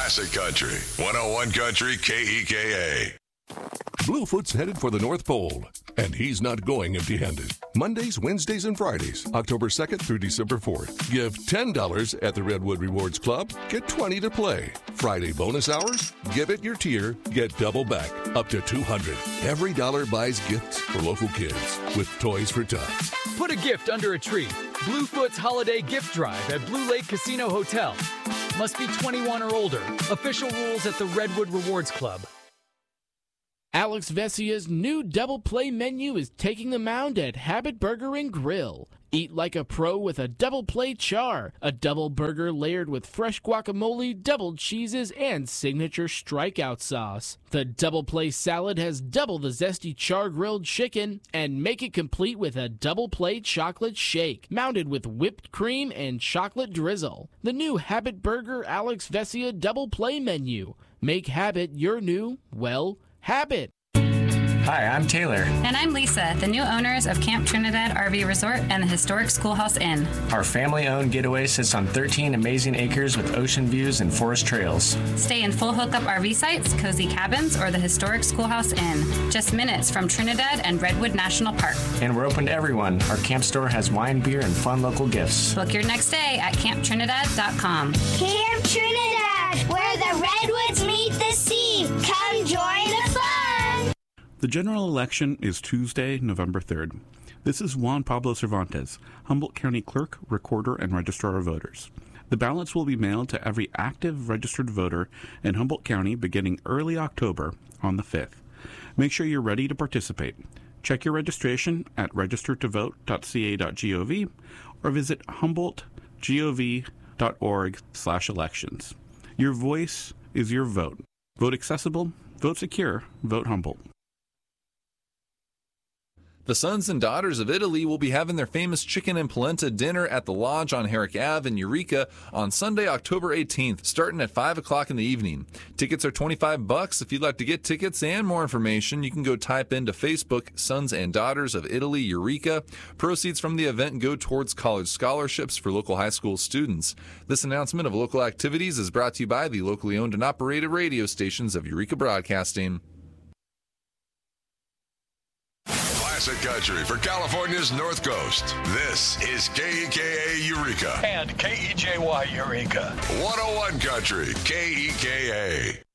Classic Country, 101 Country KEKA. Bluefoot's headed for the North Pole, and he's not going empty-handed. Mondays, Wednesdays, and Fridays, October 2nd through December 4th. Give $10 at the Redwood Rewards Club, get $20 to play. Friday bonus hours, give it your tier, get double back, up to $200. Every dollar buys gifts for local kids with Toys for Tots. Put a gift under a tree. Bluefoot's Holiday Gift Drive at Blue Lake Casino Hotel. Must be 21 or older. Official rules at the Redwood Rewards Club. Alex Vessia's new double play menu is taking the mound at Habit Burger and Grill. Eat like a pro with a double play char, a double burger layered with fresh guacamole, double cheeses, and signature strikeout sauce. The double play salad has double the zesty char grilled chicken, and make it complete with a double play chocolate shake, mounted with whipped cream and chocolate drizzle. The new Habit Burger Alex Vessia double play menu. Make Habit your new, habit. Hi, I'm Taylor. And I'm Lisa, the new owners of Camp Trinidad RV Resort and the historic Schoolhouse Inn. Our family-owned getaway sits on 13 amazing acres with ocean views and forest trails. Stay in full hookup RV sites, cozy cabins, or the historic Schoolhouse Inn. Just minutes from Trinidad and Redwood National Park. And we're open to everyone. Our camp store has wine, beer, and fun local gifts. Book your next day at camptrinidad.com. Camp Trinidad, where the redwoods meet the sea. Come join the fun. The general election is Tuesday, November 3rd. This is Juan Pablo Cervantes, Humboldt County Clerk, Recorder, and Registrar of Voters. The ballots will be mailed to every active registered voter in Humboldt County beginning early October on the 5th. Make sure you're ready to participate. Check your registration at registertovote.ca.gov or visit humboldtgov.org/elections. Your voice is your vote. Vote accessible, vote secure, vote Humboldt. The Sons and Daughters of Italy will be having their famous chicken and polenta dinner at the Lodge on Herrick Ave in Eureka on Sunday, October 18th, starting at 5 o'clock in the evening. Tickets are $25. If you'd like to get tickets and more information, you can go type into Facebook, Sons and Daughters of Italy Eureka. Proceeds from the event go towards college scholarships for local high school students. This announcement of local activities is brought to you by the locally owned and operated radio stations of Eureka Broadcasting. Classic Country for California's North Coast. This is KEKA Eureka. And KEJY Eureka. 101 Country, KEKA.